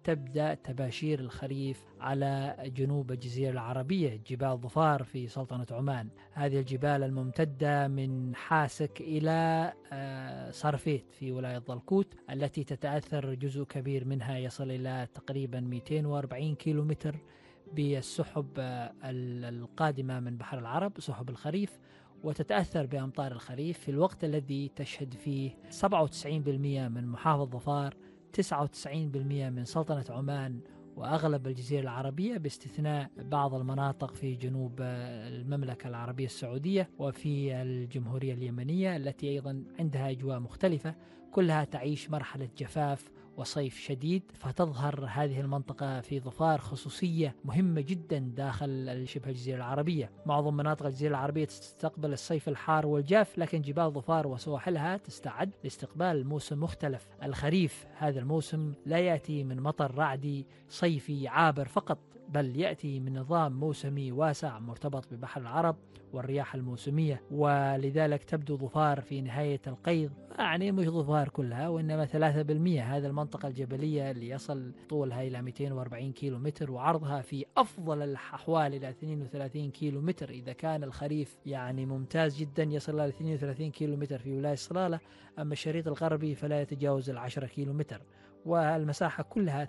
تبدأ تباشير الخريف على جنوب الجزيرة العربية، جبال ظفار في سلطنة عمان. هذه الجبال الممتدة من حاسك إلى صرفيت في ولاية ضلكوت، التي تتأثر جزء كبير منها يصل إلى تقريبا 240 كيلومتر بالسحب القادمة من بحر العرب، سحب الخريف، وتتأثر بأمطار الخريف في الوقت الذي تشهد فيه 97% من محافظة ظفار، 99% من سلطنة عمان، وأغلب الجزيرة العربية باستثناء بعض المناطق في جنوب المملكة العربية السعودية وفي الجمهورية اليمنية التي أيضا عندها أجواء مختلفة، كلها تعيش مرحلة جفاف وصيف شديد. فتظهر هذه المنطقة في ظفار خصوصية مهمة جدا داخل شبه الجزيرة العربية. معظم مناطق الجزيرة العربية تستقبل الصيف الحار والجاف، لكن جبال ظفار وسواحلها تستعد لاستقبال موسم مختلف، الخريف. هذا الموسم لا يأتي من مطر رعدي صيفي عابر فقط، بل يأتي من نظام موسمي واسع مرتبط ببحر العرب والرياح الموسمية. ولذلك تبدو ظفار في نهاية القيض، يعني مش ظفار كلها وإنما 3%، هذا المنطقة الجبلية اللي يصل طولها إلى 240 كيلو متر وعرضها في أفضل الأحوال إلى 32 كيلو متر. إذا كان الخريف يعني ممتاز جدا يصل إلى 32 كيلو متر في ولاية صلالة، أما الشريط الغربي فلا يتجاوز 10 كيلو متر، والمساحة كلها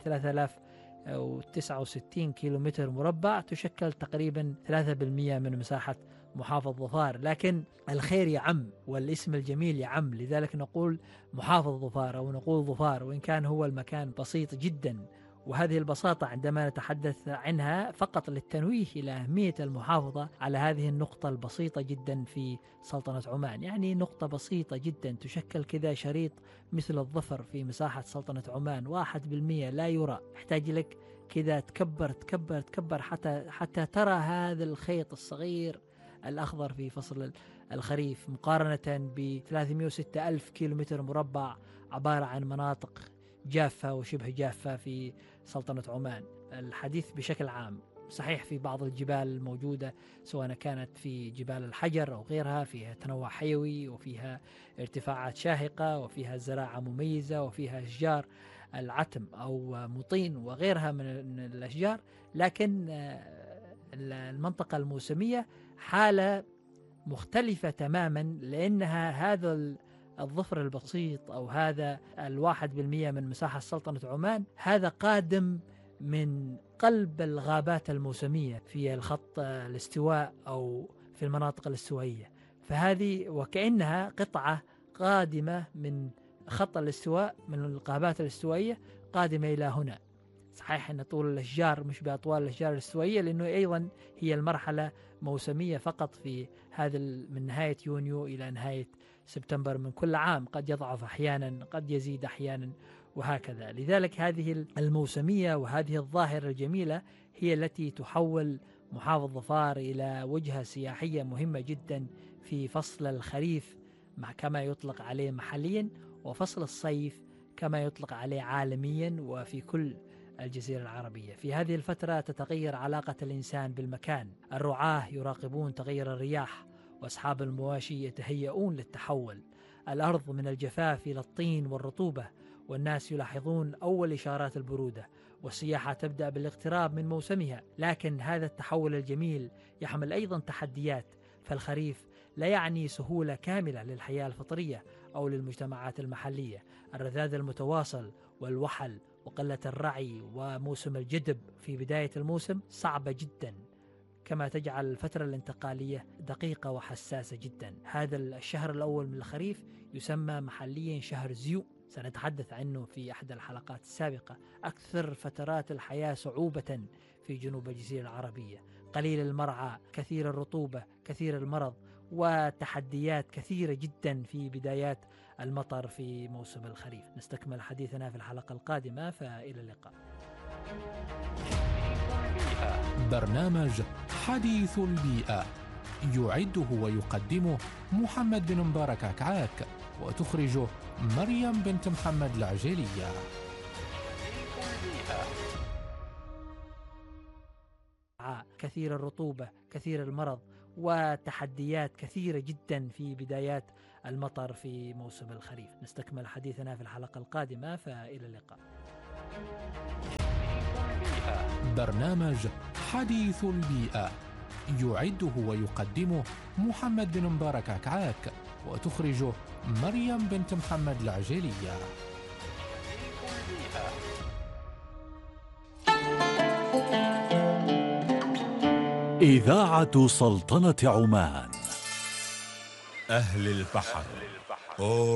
3069 كيلو متر مربع، تشكل تقريبا 3% من مساحة محافظ ظفار. لكن الخير يعم والاسم الجميل يعم، لذلك نقول محافظ ظفار أو نقول ظفار، وإن كان هو المكان بسيط جدا. وهذه البساطة عندما نتحدث عنها فقط للتنويه إلى أهمية المحافظة على هذه النقطة البسيطة جدا في سلطنة عمان، يعني نقطة بسيطة جدا تشكل كذا شريط مثل الظفر في مساحة سلطنة عمان، 1% لا يرى. يحتاج لك كذا تكبر تكبر تكبر حتى ترى هذا الخيط الصغير الأخضر في فصل الخريف، مقارنة ب 306 ألف كيلومتر مربع عبارة عن مناطق جافة وشبه جافة في سلطنة عمان. الحديث بشكل عام صحيح في بعض الجبال الموجودة سواء كانت في جبال الحجر أو غيرها فيها تنوع حيوي وفيها ارتفاعات شاهقة وفيها زراعة مميزة وفيها أشجار العتم أو مطين وغيرها من الأشجار، لكن المنطقة الموسمية حالة مختلفة تماما، لأنها هذا الظفر البسيط أو هذا 1% من مساحة سلطنة عمان، هذا قادم من قلب الغابات الموسمية في الخط الاستواء أو في المناطق الاستوائية، فهذه وكأنها قطعة قادمة من خط الاستواء من الغابات الاستوائية قادمة إلى هنا. صحيح أن طول الأشجار مش بأطوال الأشجار الاستوائية، لأنه أيضا هي المرحلة موسمية فقط في هذا من نهاية يونيو إلى نهاية سبتمبر من كل عام، قد يضعف أحيانا قد يزيد أحيانا وهكذا. لذلك هذه الموسمية وهذه الظاهرة الجميلة هي التي تحول محافظ ظفار إلى وجهة سياحية مهمة جدا في فصل الخريف كما يطلق عليه محليا، وفصل الصيف كما يطلق عليه عالميا وفي كل الجزيرة العربية. في هذه الفترة تتغير علاقة الإنسان بالمكان، الرعاة يراقبون تغير الرياح، وأصحاب المواشي يتهيئون للتحول، الأرض من الجفاف إلى الطين والرطوبة، والناس يلاحظون أول إشارات البرودة، والسياحة تبدأ بالاقتراب من موسمها. لكن هذا التحول الجميل يحمل أيضا تحديات، فالخريف لا يعني سهولة كاملة للحياة الفطرية أو للمجتمعات المحلية. الرذاذ المتواصل والوحل وقلة الرعي وموسم الجدب في بداية الموسم صعبة جدا، كما تجعل الفترة الانتقالية دقيقة وحساسة جدا. هذا الشهر الأول من الخريف يسمى محليا شهر زيو، سنتحدث عنه في أحد الحلقات السابقة. أكثر فترات الحياة صعوبة في جنوب الجزيرة العربية، قليل المرعى، كثير الرطوبة، كثير المرض، وتحديات كثيرة جدا في بدايات المطر في موسم الخريف. نستكمل حديثنا في الحلقة القادمة، فإلى اللقاء. برنامج حديث البيئة يعده ويقدمه محمد بن مبارك عكعاك، وتخرجه مريم بنت محمد العجيلية. كثير الرطوبة، كثير المرض، وتحديات كثيرة جدا في بدايات المطر في موسم الخريف. نستكمل حديثنا في الحلقة القادمة، فإلى اللقاء. برنامج حديث البيئة، يعده ويقدمه محمد بن مبارك عكعاك، وتخرجه مريم بنت محمد العجيلية. إذاعة سلطنة عمان. أهل البحر.